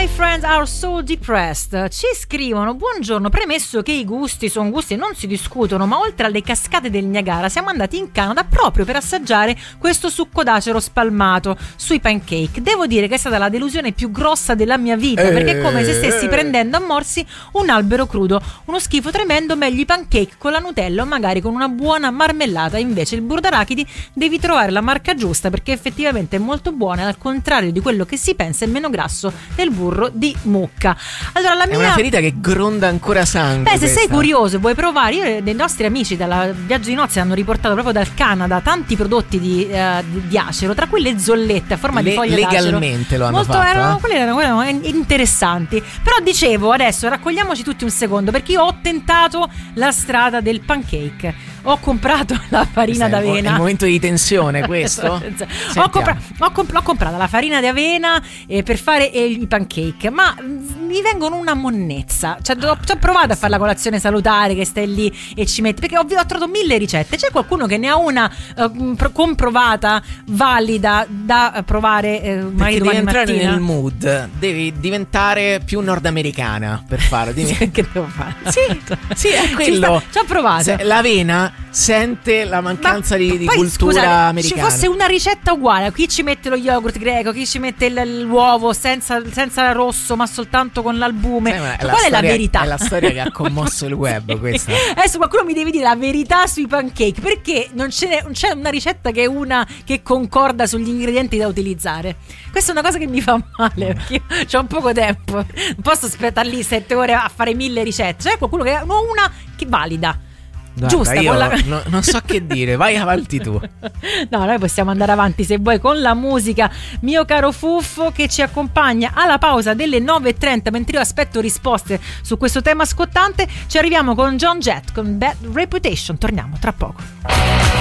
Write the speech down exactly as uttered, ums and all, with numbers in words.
My friends are so depressed. Ci scrivono: buongiorno, premesso che i gusti sono gusti e non si discutono, ma oltre alle cascate del Niagara siamo andati in Canada proprio per assaggiare questo succo d'acero spalmato sui pancake. Devo dire che è stata la delusione più grossa della mia vita, eh, perché è come se stessi eh. prendendo a morsi un albero crudo. Uno schifo tremendo. Meglio i pancake con la Nutella o magari con una buona marmellata. Invece il burro d'arachidi devi trovare la marca giusta, perché effettivamente è molto buona, al contrario di quello che si pensa, è meno grasso del burro di mucca. Allora la mia è una ferita che gronda ancora sangue. Beh, se questa. sei curioso, vuoi provare, io, dei nostri amici dalla Viaggio di Nozze hanno riportato proprio dal Canada tanti prodotti di, uh, di, di acero, tra cui le zollette a forma le, di foglie legalmente d'acero. lo hanno Molto, fatto erano, eh? quelli erano, erano interessanti. Però dicevo, adesso raccogliamoci tutti un secondo, perché io ho tentato la strada del pancake. Ho comprato la farina Questo d'avena. È il momento di tensione questo? ho, compra- ho, comp- ho comprato la farina d'avena eh, per fare eh, i pancake, ma mh, mi vengono una monnezza. Cioè, ho, ci ho provato a fare la colazione salutare, che stai lì e ci metti, perché ho, ho trovato mille ricette. C'è qualcuno che ne ha una uh, pro- comprovata, valida da provare eh, magari devi entrare mattina? nel mood, devi diventare più nordamericana per farlo. Devi... Che devo fare? Sì, sì, è quello. Ci, ci ho provato. Se, l'avena sente la mancanza Ma di, di poi, cultura scusate, americana. ci fosse una ricetta uguale, chi ci mette lo yogurt greco, chi ci mette l- l'uovo senza, senza rosso ma soltanto con l'albume. Sai, Qual è è storia, la verità? È la storia che ha commosso il web questa. Adesso qualcuno mi deve dire la verità sui pancake, perché non, ce n'è, non c'è una ricetta che è una che concorda sugli ingredienti da utilizzare. Questa è una cosa che mi fa male, perché io ho poco tempo, non posso aspettare lì sette ore a fare mille ricette. C'è qualcuno che ha una che valida. Guarda, giusta, io la... no, non so che dire, vai avanti tu. No, noi possiamo andare avanti se vuoi con la musica, mio caro Fuffo, che ci accompagna alla pausa delle nove e trenta, mentre io aspetto risposte su questo tema scottante. Ci arriviamo con John Jett con Bad Reputation. Torniamo tra poco.